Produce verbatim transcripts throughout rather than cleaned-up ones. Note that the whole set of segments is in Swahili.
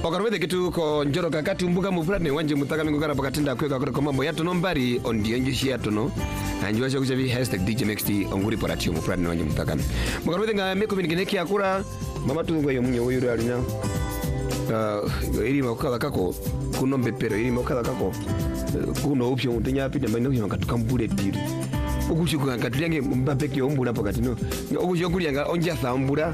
Okarwethe kitu ko njoro kakati umbuka mufurane wanje mutaka mingo kana pakatinda kweka kwa mambo ya tono mbari ondio njishi ya tono anjua cha kuchavi hashtag D J M X T onguri paratio mufurane wanje mutaka Okarwethe nga meko minikineki akura mama tungo yo munye uyu alina uh ili makala kako kuno mbepero ili makala kako kuno option utenya pide mbano yo ngatukambule diri ukuchuka ngatuliange mbapeke ombula pakati no ukuchokulia nga onja sambula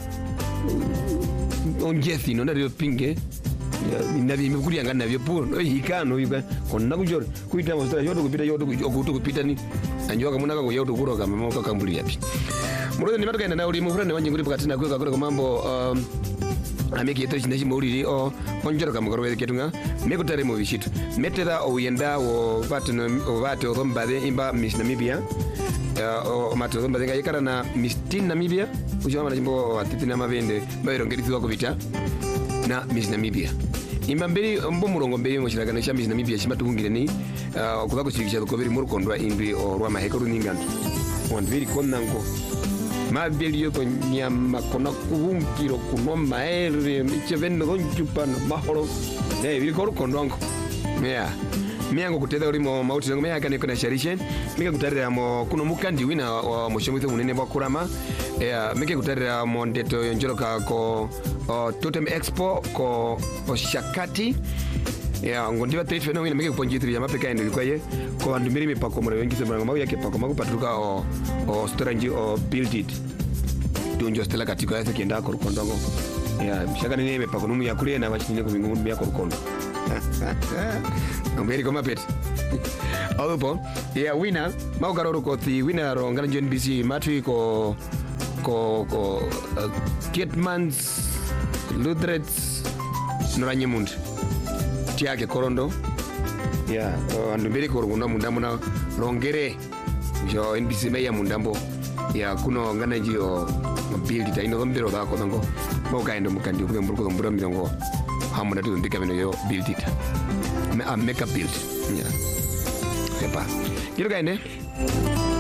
onjesi no ndio pinge nabi mikulia ngana navyo puno hikano yuka konna kujora kuita mostara yoto kupita yoto okuto kupita ni anjoka munaka ko yoto kuroka mama kakambuli yapi muroze ni matoka na uli mufurane wanje nguri pakati na kweka kwa mambo um ameki yeto chinachi mauliri o onjora kamukarweze ketunga mekutare mu bishitu metera oyenda wo vatino ovate ozombade imba Miss Namibia o mato zombade ngayikara na Miss Teen Namibia ujama na jimbo atiti na mavende bayirongeriziwa kubita na Miss Namibia imba mbere mbo murongo mbere mu kiragano cya Miss Namibia chimatungire ni kuza kushirikisha kubiri mu rukondwa indwi orwa mahekuru ningantu wandiri konango mabeli yo nyama kona kubunkiro kuno maere michevendo gonchupana mahoro eh bili ko rukondwango yeah miango kuteza urimo mauti ngo meyaka ne kuna sharishe mika kutarira mo kuno mukandi wina wa moshomwize munene bwa kurama eh mika kutarira mo ndeto yonjoroka ko Totem Expo ko Oshakati ya ngondiva taifa no wina mika kuponjitri ya mapeka endo likoye ko andumiri mipako mura wengi semanga mau yake pako magu patruka o o storanji o build it tunjo stela katika yake kienda ko rukondongo ya mshaka nene mipako numu ya kulia na wachine kumingu mbia ko rukondo Ngomeri koma pet. Olupo, ya winner, mau karoro ko ti winner ro ngana N B C matri ko ko ko Kitmans Lutrets Noranyemund. Tiake korondo. Ya, andubiri ko rugunda mundambo na rongere. Jo N B C meya mundambo. Ya kuno ngana jio build ta ino zombero da ko ngo. Mau kaendo mukandi ko mburko mbura mirongo. Hamuna tu ndika meno yo build it. Me a make a build. Yeah. Sepa. Kiro kaende?